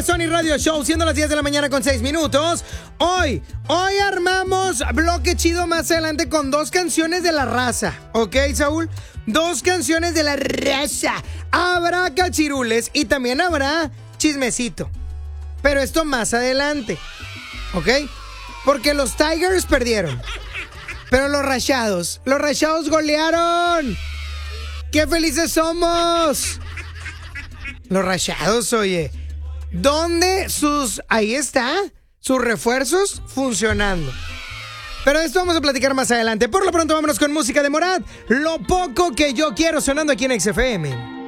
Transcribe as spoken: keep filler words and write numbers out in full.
de Sony Radio Show, siendo las diez de la mañana con seis minutos. Hoy, hoy armamos bloque chido más adelante con dos canciones de la raza. ¿Ok, Saúl? Dos canciones de la raza. Habrá cachirules y también habrá chismecito. Pero esto más adelante. ¿Ok? Porque los Tigers perdieron. Pero los Rayados, los Rayados golearon. ¡Qué felices somos! Los Rayados, oye. ¿Dónde sus... Ahí está, sus refuerzos funcionando. Pero de esto vamos a platicar más adelante. Por lo pronto vámonos con música de Morat. Lo poco que yo quiero sonando aquí en X F M.